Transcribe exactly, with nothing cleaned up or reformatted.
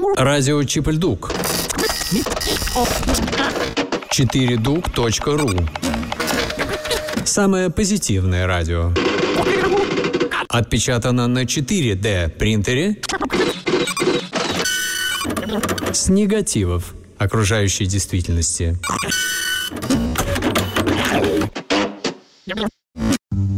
Радио Чип-Ль-Дук. четыре дук точка ру. Самое позитивное радио. Отпечатано на четыре дэ принтере с негативов окружающей действительности.